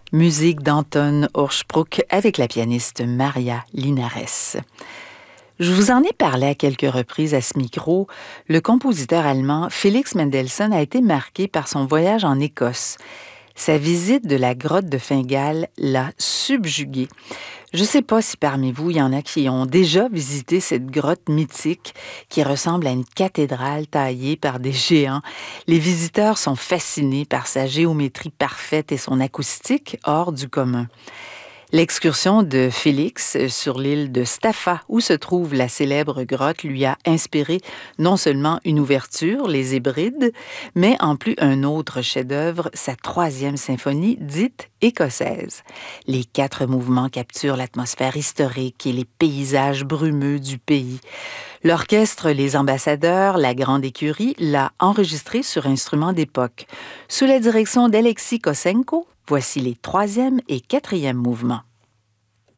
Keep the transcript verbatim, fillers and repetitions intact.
Musique d'Anton Urspruch avec la pianiste Maria Linares. Je vous en ai parlé à quelques reprises à ce micro. Le compositeur allemand Felix Mendelssohn a été marqué par son voyage en Écosse. Sa visite de la grotte de Fingal l'a subjugué. Je ne sais pas si parmi vous, il y en a qui ont déjà visité cette grotte mythique qui ressemble à une cathédrale taillée par des géants. Les visiteurs sont fascinés par sa géométrie parfaite et son acoustique hors du commun. L'excursion de Félix sur l'île de Staffa, où se trouve la célèbre grotte, lui a inspiré non seulement une ouverture, les Hébrides, mais en plus un autre chef-d'œuvre, sa troisième symphonie, dite écossaise. Les quatre mouvements capturent l'atmosphère historique et les paysages brumeux du pays. L'orchestre Les Ambassadeurs, la Grande Écurie, l'a enregistré sur instrument d'époque. Sous la direction d'Alexis Kosenko, voici les troisième et quatrième mouvements.